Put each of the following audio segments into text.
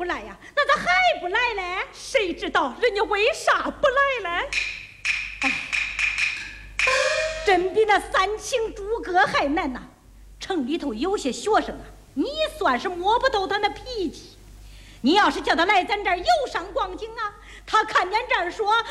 来呀？那咋还不来嘞？ 谁知道人家为啥不来嘞？ 真比那三清诸葛还难呐！城里头有些学生啊，你算是摸不透他那脾气。你要是叫他来咱这儿游山逛景啊，他看见这儿说美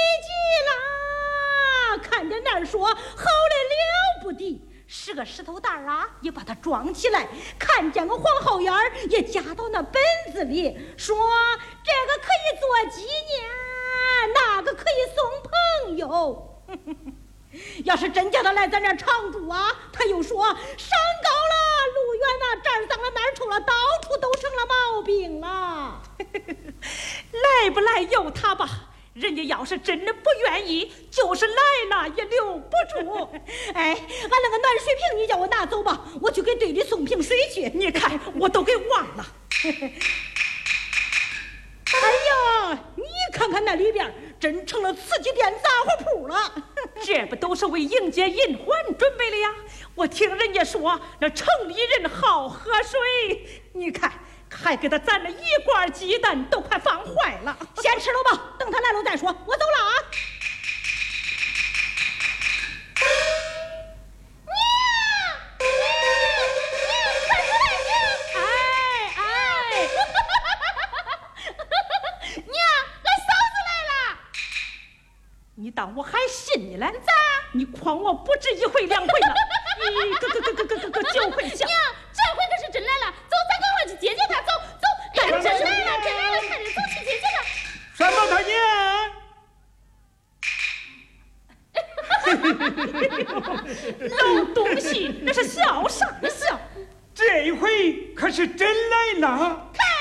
极了，看见那儿说好的了不得，是个石头蛋啊，也把它装起来；看见个黄后眼儿，也夹到那本子里，说这个可以做纪念，那个可以送朋友。要是真叫他来咱这儿常住啊，他又说山高了路远了，这儿脏了那儿臭了，到处都成了毛病了。 来不来由他吧，人家要是真的不愿意，就是来了也留不住。 哎，俺那个暖水瓶你叫我拿走吧，我去给队里送瓶水去。 你看我都给忘了。 哎呀，你看看那里边真成了瓷器店杂货铺了。 这不都是为迎接银环准备的呀？我听人家说那城里人好喝水，你看还给他攒了一罐鸡蛋，都快放坏了。 先吃了吧，等他来了再说。我走了啊。 你当我还信你嘞？咋？你诓我不止一回两回了，你个9回想。 娘，这回可是真来了，走，咱赶快去接接他，走走。哎呀，真来了，真来了，快点走去接接三宝太爷， 老东西，那是笑啥笑？ 这回可是真来了。 看。